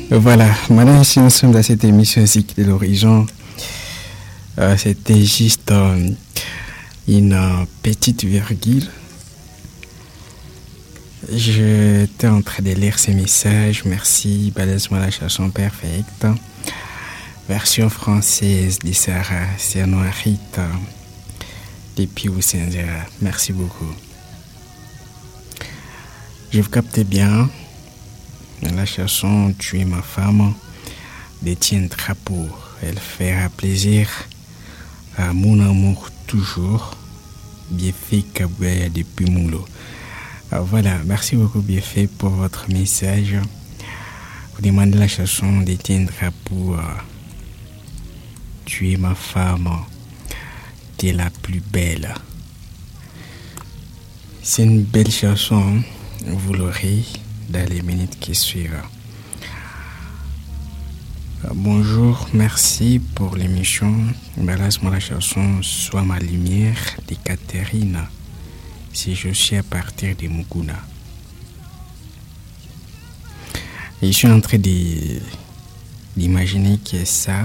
Voilà, maintenant ici nous sommes dans cette émission Zik de l'horizon. C'était juste une petite virgule. J'étais en train de lire ces messages. Merci, balèze-moi la chanson parfaite. Version française de Sarah Sernoirite depuis Oussenzera. Merci beaucoup. Je vous capte bien. La chanson Tu es ma femme d'Étienne Trapour. Elle fera plaisir à mon amour toujours. Bienfait Kabouya depuis Moulo. Voilà, merci beaucoup Bienfait pour votre message. Vous demandez la chanson d'Étienne Trapour. Tu es ma femme, t'es la plus belle. C'est une belle chanson, vous l'aurez dans les minutes qui suivent. Bonjour, merci pour l'émission. Balance-moi la chanson Sois ma lumière de Catherine. Si je suis à partir de Mukuna. Et je suis en train d'imaginer que ça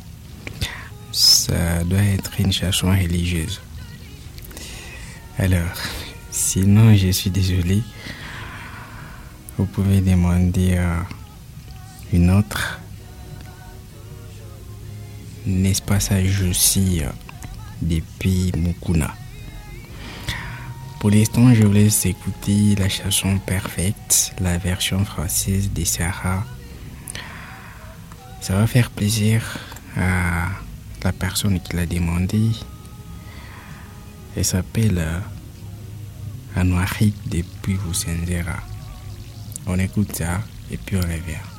doit être une chanson religieuse. Alors, sinon je suis désolé. Vous pouvez demander une autre. N'est-ce pas ça, je suis depuis Mukuna. Pour l'instant, je vous laisse écouter la chanson parfaite, la version française de Sarah. Ça va faire plaisir à la personne qui l'a demandé. Elle s'appelle Anouarit depuis Oussenzera. On écoute ça et puis on revient.